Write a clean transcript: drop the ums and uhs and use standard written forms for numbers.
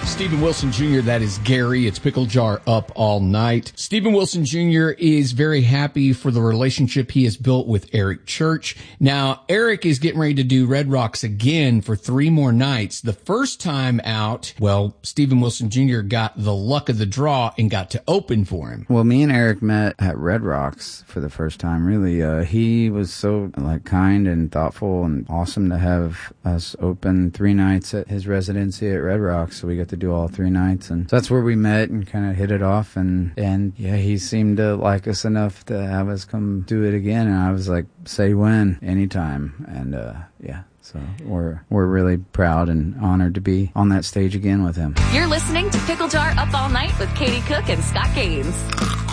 Stephen Wilson Jr., that is Gary. It's Pickle Jar Up All Night. Stephen Wilson Jr. is very happy for the relationship he has built with Eric Church. Now, Eric is getting ready to do Red Rocks again for 3 more nights. The first time out, well, Stephen Wilson Jr. got the luck of the draw and got to open for him. Well, me and Eric met at Red Rocks for the first time, really. He was so kind and thoughtful and awesome to have us open 3 nights at his residency at Red Rocks. So we got to do all 3 nights, and so that's where we met and kind of hit it off, and yeah, he seemed to like us enough to have us come do it again, and I was like, say when, anytime, and yeah, so we're really proud and honored to be on that stage again with him. You're listening to Pickle Jar Up All Night with Katie Cook and Scott Gaines.